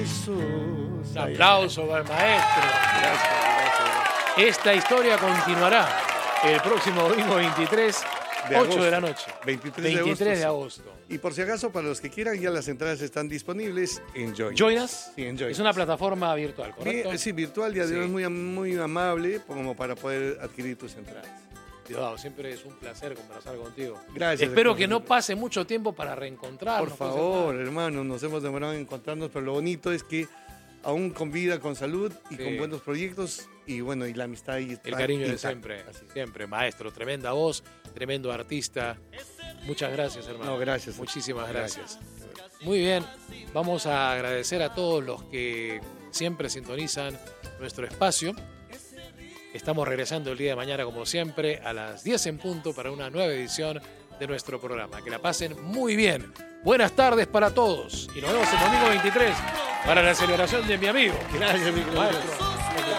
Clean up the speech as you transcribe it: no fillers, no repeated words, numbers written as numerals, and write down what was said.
Un Ay, aplauso para el maestro. Gracias. Esta historia continuará el próximo domingo 23, De 8 agosto. de la noche. 23 de agosto. Y por si acaso, para los que quieran, ya las entradas están disponibles en Join. Join Us Sí, en Join es Us. una plataforma virtual, ¿correcto? Sí, virtual y además Sí. muy amable como para poder adquirir tus entradas. Diosdado, siempre es un placer conversar contigo. Gracias. Espero que no pase mucho tiempo para reencontrarnos. Por favor, hermano, nos hemos demorado en encontrarnos, pero lo bonito es que aún con vida, con salud y Sí. con buenos proyectos y bueno, y la amistad y El cariño de intacta. siempre, Así es. siempre, maestro. Tremenda voz, tremendo artista. Muchas gracias, hermano. No, gracias. Muchísimas gracias. Muy bien, vamos a agradecer a todos los que siempre sintonizan nuestro espacio. Estamos regresando el día de mañana, como siempre, a las 10 en punto para una nueva edición de nuestro programa. Que la pasen muy bien. Buenas tardes para todos y nos vemos el domingo 23 para la celebración de mi amigo. Gracias, mi Maestro.